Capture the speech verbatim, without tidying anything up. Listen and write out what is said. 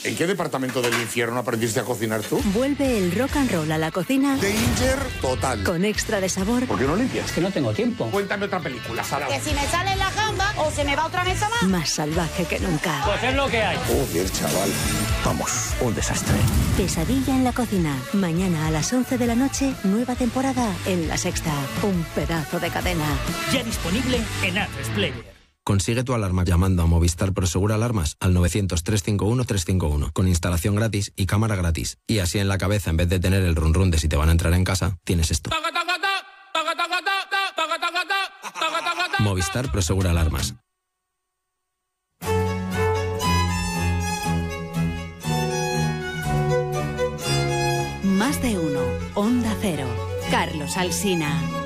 ¿En qué departamento del infierno aprendiste a cocinar tú? Vuelve el rock and roll a la cocina. Danger total. Con extra de sabor. ¿Por qué no limpias? Es que no tengo tiempo. Cuéntame otra película, Sara. Que si me sale la gamba o se me va otra mesa más. Más salvaje que nunca. Pues es lo que hay. Joder, chaval. Vamos, un desastre. Pesadilla en la cocina. Mañana a las once de la noche, nueva temporada en La Sexta. Un pedazo de cadena. Ya disponible en Atresplayer. Player. Consigue tu alarma llamando a Movistar Prosegur Alarmas al novecientos, trescientos cincuenta y uno, trescientos cincuenta y uno con instalación gratis y cámara gratis. Y así en la cabeza, en vez de tener el run run de si te van a entrar en casa, tienes esto. Movistar Prosegur Alarmas. Más de uno. Onda Cero. Carlos Alsina.